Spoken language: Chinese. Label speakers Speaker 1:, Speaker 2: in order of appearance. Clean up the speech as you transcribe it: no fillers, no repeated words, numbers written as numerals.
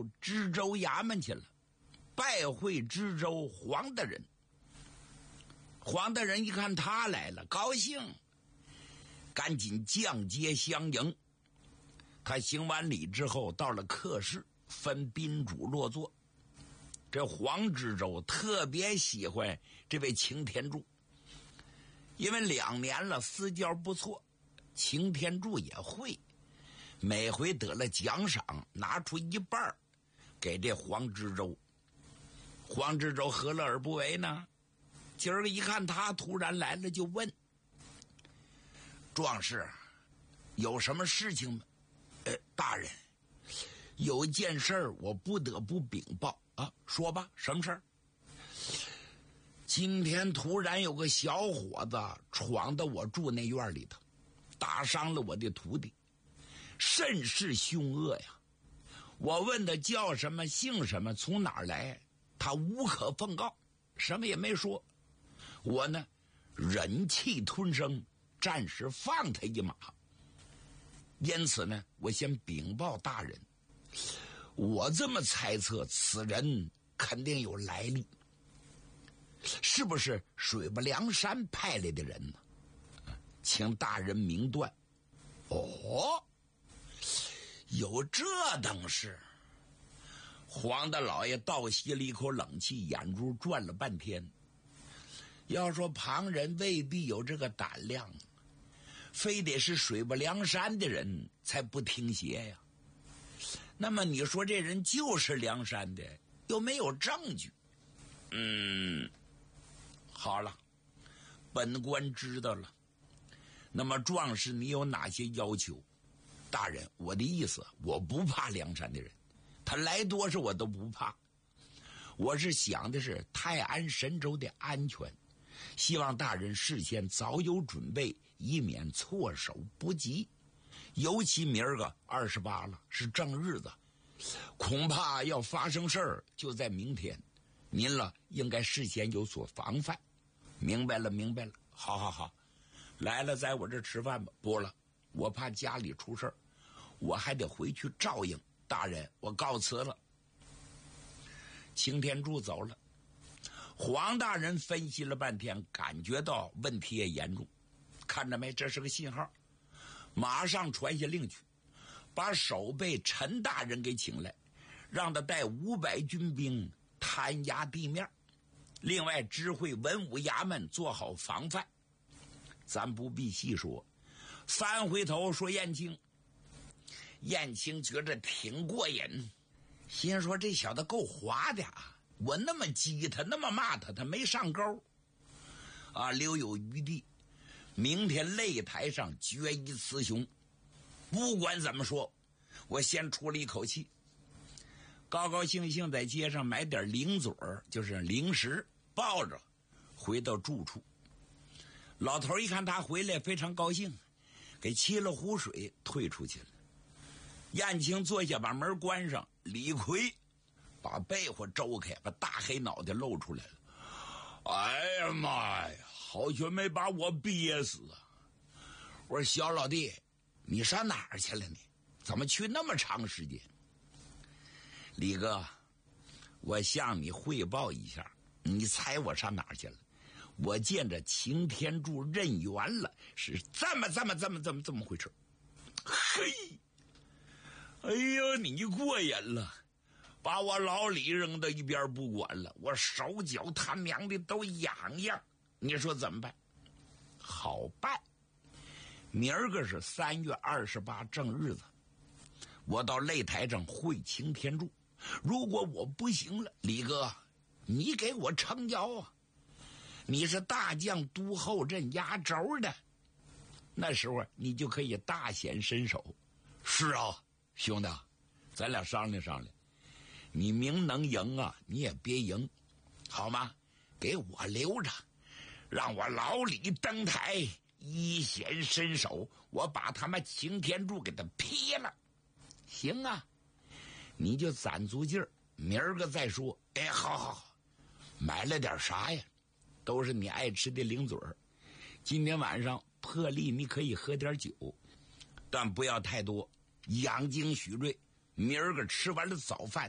Speaker 1: 知州衙门去了，拜会知州黄大人。黄大人一看他来了，高兴，赶紧降阶相迎。他行完礼之后，到了客室，分宾主落座。这黄知州特别喜欢这位擎天柱，因为2年了私交不错，擎天柱也会，每回得了奖赏，拿出一半给这黄知州。黄知州何乐而不为呢？今儿个一看他突然来了，就问：壮士，有什么事情吗？大人，有一件事儿我不得不禀报啊。说吧，什么事儿？今天突然有个小伙子闯到我住那院里头，打伤了我的徒弟，甚是凶恶呀。我问他叫什么姓什么从哪儿来，他无可奉告，什么也没说。我呢忍气吞声，暂时放他一马。因此呢，我先禀报大人，我这么猜测，此人肯定有来历，是不是水泊梁山派来的人呢？请大人明断。哦，有这等事。黄大老爷倒吸了一口冷气，眼珠转了半天。要说旁人未必有这个胆量，非得是水泊梁山的人才不听邪呀。那么你说这人就是梁山的，又没有证据。好了，本官知道了。那么壮士，你有哪些要求？大人，我的意思，我不怕梁山的人，他来多少我都不怕。我是想的是泰安神州的安全，希望大人事先早有准备，以免措手不及。尤其明儿个28了，是正日子，恐怕要发生事儿就在明天。您了应该事先有所防范。明白了，明白了。好好好，来了在我这吃饭吧。不了，我怕家里出事儿，我还得回去照应。大人，我告辞了。擎天柱走了。黄大人分析了半天，感觉到问题也严重，看着没，这是个信号，马上传下令去，把守备陈大人给请来，让他带500军兵摊压地面，另外知会文武衙门做好防范。咱不必细说，翻回头说燕青。燕青觉着挺过瘾，心说这小子够滑的啊，我那么激他，那么骂他，他没上钩啊，留有余地，明天擂台上决一雌雄。不管怎么说，我先出了一口气，高高兴兴在街上买点零嘴儿，就是零食，抱着回到住处。老头一看他回来，非常高兴，给沏了壶水，退出去了。燕青坐下，把门关上，李逵把被窝周开，把大黑脑袋露出来了。哎呀妈呀，好久没把我憋死啊！我说小老弟，你上哪儿去了你？怎么去那么长时间？李哥，我向你汇报一下，你猜我上哪儿去了？我见着擎天柱认冤了，是这么回事。嘿，哎呦，你过瘾了，把我老李扔到一边不管了，我手脚他娘的都痒痒，你说怎么办？好办，明儿个是3月28正日子，我到擂台上会擎天柱，如果我不行了，李哥你给我撑腰啊，你是大将督后镇压轴的，那时候你就可以大显身手。是啊，兄弟，咱俩商量商量，你明能赢啊，你也别赢，好吗？给我留着，让我老李登台一显身手，我把他们擎天柱给他劈了。行啊，你就攒足劲儿，明儿个再说。哎，好好好，买了点啥呀？都是你爱吃的零嘴儿。今天晚上破例你可以喝点酒，但不要太多，养精蓄锐。明儿个吃完了早饭